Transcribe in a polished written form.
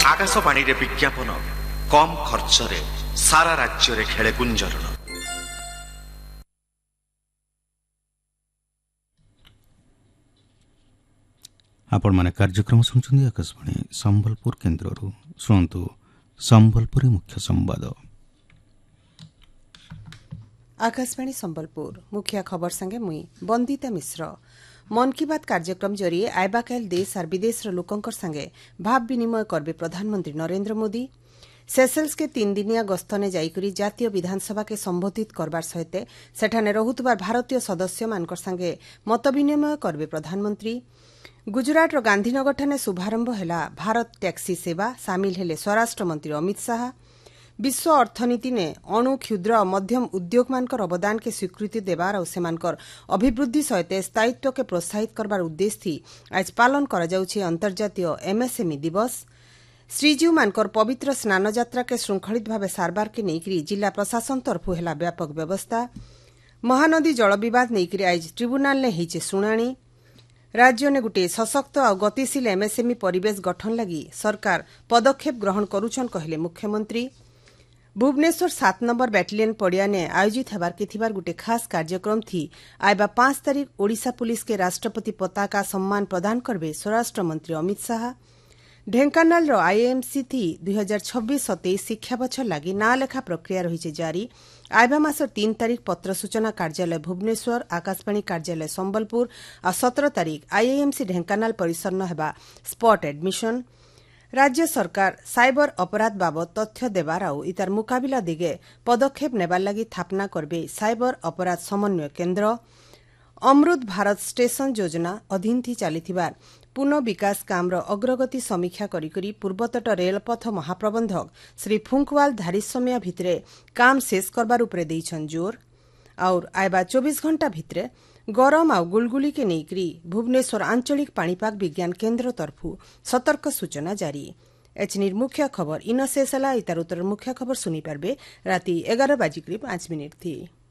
आकाशवाणी रे विज्ञापन कम खर्च रे सारा राज्य रे खेले गुंजरण। आपण माने कार्यक्रम सुनछुंदी आकाशवाणी संबलपुर केन्द्ररू शुणु संबलपुरी मुख्य संवाद। आकाशवाणी संबलपुर मुख्य खबर संगे मुई बंदिता मिश्र। मन की बात कार्यक्रम जरिए आयबा काल देश और विदेश लोकंकर संगे भाव विनिमय करबे प्रधानमंत्री नरेंद्र मोदी। सेसेल्स के 3 दिनिया गस्तने जाइकरी जातीय विधानसभा के संबोधित करबार सहित सेठाने रहुतबार भारतीय सदस्य मानकर संगे मत विनिमय करबे प्रधानमंत्री। गुजरात गांधीनगर ठाने शुभारंभ हैला भारत टैक्सी सेवा, सामिल हेले स्वराष्ट्र मंत्री अमित शाह। विश्व अर्थनीति ने अणु क्षुद्र और मध्यम उद्योग मानकर अवदान के स्वीकृति देवार और सेमानकर अभिवृद्धि सहित स्थायित्व के प्रोत्साहित करबार उद्देश्य थी आज पालन करा जाउछि अंतर्जातीय एमएसएमई दिवस। श्रीजीव मानकर पवित्र स्नान यात्रा के श्रृंखलित भाव सारबार के नेकरी जिला प्रशासन तरफु हैला व्यापक व्यवस्था। महानदी जल विवाद नेकरी आज ट्रिब्यूनाल ने हिचे शुणाणी। राज्य ने गोटे सशक्त और गतिशील एमएसएमई परिवेश गठन लगी सरकार पदक्षेप ग्रहण करुछन कहले मुख्यमंत्री। भुवनेश्वर 7 नंबर बैटालियन पड़िया ने आयोजित हेबार के थिबार गोटे खास कार्यक्रम थी आयबा 5 तारीख ओडिशा पुलिस के राष्ट्रपति पताका सम्मान प्रदान करबे स्वराष्ट्र मंत्री अमित शाह। ढेंकानाल आईएमसी थी 2026-27 शिक्षा बछर लगी ना लेखा प्रक्रिया रही जारी। आयबा मास 3 तारीख पत्र सूचना कार्यालय भुवनेश्वर, आकाशवाणी कार्यालय संबलपुर और 17 तारीख आईएमसी ढेंकानाल परिसर न हेबा स्पॉट एडमिशन। राज्य सरकार साइबर अपराध बाबद तथ्य देवार आउ इतार मुकाबिला दिगे पदक्षेप नेबार लागि स्थापना करबे साइबर अपराध समन्वय केन्द्र। अमृत भारत स्टेशन योजना अधीन थी चलीथिबार पुनः विकास कामर अग्रगति समीक्षा करी पूर्वतट रेलपथ महाप्रबंधक श्री फुंकवाल धारी समय भितरे काम शेष करबार उपरे देइछन जोर। और आयबा 24 घंटा भितरे गरम आ गुलगुली के नेकरी भुवनेश्वर आंचलिक पाणीपाग विज्ञान केन्द्र तरफु सतर्क सूचना जारी। एचनिर मुख्य खबर इन शेषला इतार उत्तर मुख्य खबर सुनी पारबे राति 11:05 थी।